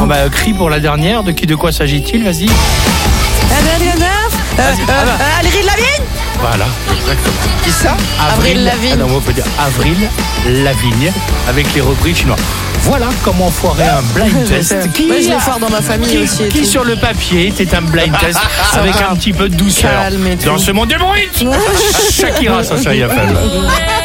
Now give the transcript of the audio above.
Bon bah crie pour la dernière. De quoi s'agit-il? Vas-y. Avril Lavigne. Voilà, exactement. Qui ça? Avril Lavigne. Ah non, on peut dire Avril Lavigne avec les reprises chinois. Voilà comment foirer un blind test. Moi, je les foire dans ma famille aussi. Qui sur le papier était un blind test avec un petit peu de douceur. Calme et tout. Dans ce monde de bruit. Shakira sur Chérie FM.